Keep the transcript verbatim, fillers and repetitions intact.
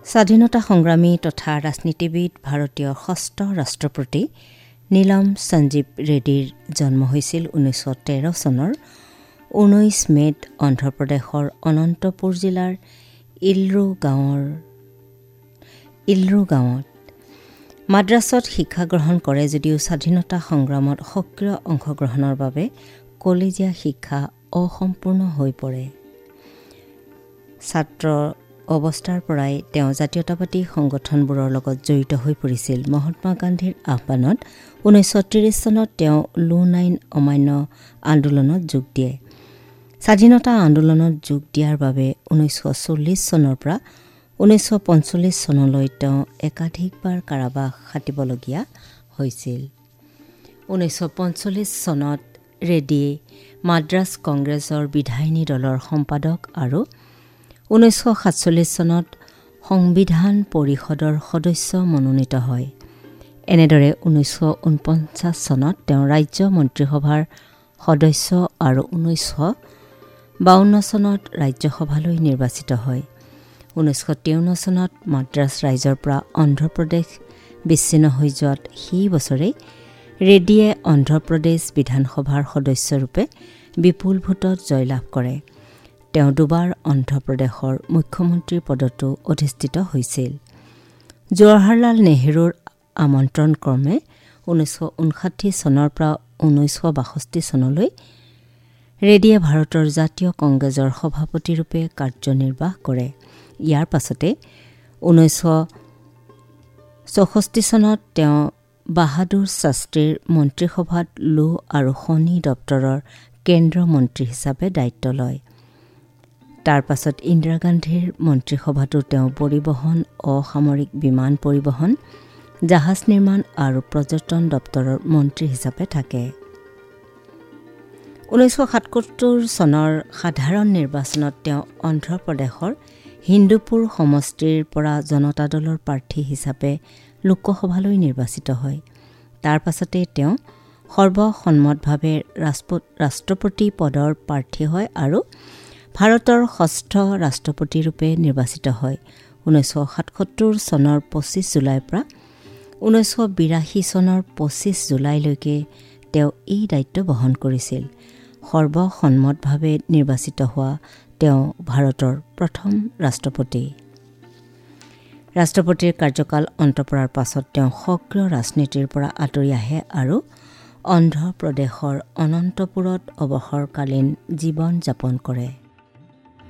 স্বাধীনতা সংগ্ৰামী তথা ৰাজনীতিবিদ ভাৰতীয় ষষ্ঠ ৰাষ্ট্ৰপতি নীলম সঞ্জীৱ ৰেড্ডীৰ জন্ম হৈছিল ঊনৈছশ তেৰ চনৰ ঊনৈছ মে'ত অন্ধ্ৰপ্ৰদেশৰ অনন্তপুৰ জিলাৰ ইল্ৰু গাঁৱৰ ইল্ৰু গাঁৱত। মাদ্ৰাছত শিক্ষা গ্ৰহণ কৰে যদিও স্বাধীনতা সংগ্ৰামত সক্ৰিয় অংশগ্ৰহণৰ বাবে কলেজীয়া শিক্ষা অসম্পূৰ্ণ হৈ পৰে। ছাত্ৰ অৱস্থাৰ পৰাই তেওঁ জাতীয়তাবাদী সংগঠনবোৰৰ লগত জড়িত হৈ পৰিছিল। মহাত্মা গান্ধীৰ আহ্বানত ঊনৈছশ ত্ৰিছ চনত তেওঁ লো নাইন অমান্য আন্দোলনত যোগ দিয়ে। স্বাধীনতা আন্দোলনত যোগ দিয়াৰ বাবে ঊনৈছশ চল্লিছ চনৰ পৰা ঊনৈছশ পঞ্চল্লিছ চনলৈ তেওঁ একাধিকবাৰ কাৰাবাস খাটিবলগীয়া হৈছিল। ঊনৈছশ পঞ্চল্লিছ চনত ৰেড্ডীয়ে মাদ্ৰাছ কংগ্ৰেছৰ বিধায়িনী দলৰ সম্পাদক আৰু ঊনৈছশ সাতচল্লিছ চনত সংবিধান পৰিষদৰ সদস্য মনোনীত হয়। এনেদৰে ঊনৈছশ ঊনপঞ্চাছ চনত তেওঁ ৰাজ্য মন্ত্ৰীসভাৰ সদস্য আৰু ঊনৈছশ বাৱন্ন চনত ৰাজ্যসভালৈ নিৰ্বাচিত হয়। ঊনৈছশ তিৱন্ন চনত মাদ্ৰাছ ৰাইজৰ পৰা অন্ধ্ৰপ্ৰদেশ বিচ্ছিন্ন হৈ যোৱাত সেই বছৰেই ৰেড্ডীয়ে অন্ধ্ৰপ্ৰদেশ বিধানসভাৰ সদস্যৰূপে বিপুল ভোটত জয়লাভ কৰে। তেওঁ দুবাৰ অন্ধ্ৰপ্ৰদেশৰ মুখ্যমন্ত্ৰী পদতো অধিষ্ঠিত হৈছিল। জৱাহৰলাল নেহৰুৰ আমন্ত্ৰণ ক্ৰমে ঊনৈছশ ঊনষাঠি চনৰ পৰা ঊনৈছশ বাষষ্ঠি চনলৈ ৰেড্ডীয়ে ভাৰতৰ জাতীয় কংগ্ৰেছৰ সভাপতিৰূপে কাৰ্যনিৰ্বাহ কৰে। ইয়াৰ পাছতে ঊনৈছশ চৌষষ্ঠি চনত তেওঁ বাহাদুৰ শাস্ত্ৰীৰ মন্ত্ৰীসভাত লো আৰু শনি দপ্তৰৰ কেন্দ্ৰীয় মন্ত্ৰী হিচাপে দায়িত্ব লয়। তাৰ পাছত ইন্দিৰা গান্ধীৰ মন্ত্ৰীসভাতো তেওঁ পৰিবহণ, অসামৰিক বিমান পৰিবহণ, জাহাজ নিৰ্মাণ আৰু পৰ্যটন দপ্তৰৰ মন্ত্ৰী হিচাপে থাকে। ঊনৈছশ সাতসত্তৰ চনৰ সাধাৰণ নিৰ্বাচনত তেওঁ অন্ধ্ৰপ্ৰদেশৰ হিন্দুপুৰ সমষ্টিৰ পৰা জনতা দলৰ প্ৰাৰ্থী হিচাপে লোকসভালৈ নিৰ্বাচিত হয়। তাৰ পাছতে তেওঁ সৰ্বসন্মতভাৱে ৰাষ্ট্ৰপতি পদৰ প্ৰাৰ্থী হয় আৰু ভাৰতৰ ষষ্ঠ ৰাষ্ট্ৰপতিৰূপে নিৰ্বাচিত হয়। ঊনৈছশ সাতসত্তৰ চনৰ পঁচিছ জুলাইৰ পৰা ঊনৈছশ বিৰাশী চনৰ পঁচিছ জুলাইলৈকে তেওঁ এই দায়িত্ব বহন কৰিছিল। সৰ্বসন্মতভাৱে নিৰ্বাচিত হোৱা তেওঁ ভাৰতৰ প্ৰথম ৰাষ্ট্ৰপতি। ৰাষ্ট্ৰপতিৰ কাৰ্যকাল অন্ত পৰাৰ পাছত তেওঁ সক্ৰিয় ৰাজনীতিৰ পৰা আঁতৰি আহে আৰু অন্ধ্ৰপ্ৰদেশৰ অনন্তপুৰত অৱসৰকালীন জীৱন যাপন কৰে।